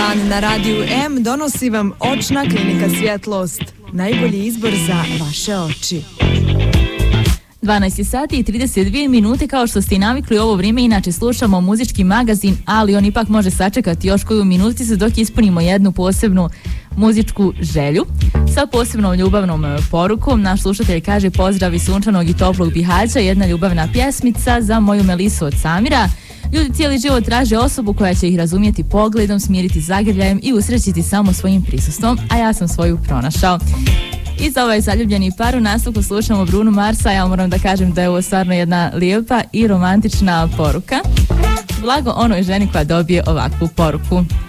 dan na Radiju M donosi vam Očna klinika Svjetlost. Najbolji izbor za vaše oči. 12 sati i 32 minute, kao što ste i navikli ovo vrijeme, inače slušamo muzički magazin, ali on ipak može sačekati još koju minuticu dok ispunimo jednu posebnu muzičku želju. Sa posebnom ljubavnom porukom naš slušatelj kaže: pozdrav iz sunčanog i toplog Bihaća, jedna ljubavna pjesmica za moju Melisu od Samira. Ljudi cijeli život traže osobu koja će ih razumjeti pogledom, smiriti zagrljajem i usrećiti samo svojim prisustvom, a ja sam svoju pronašao. I za ovaj zaljubljeni par u nastavku slušamo Bruno Marsa. Ja moram da kažem da je ovo stvarno jedna lijepa i romantična poruka. Blago onoj ženi koja dobije ovakvu poruku.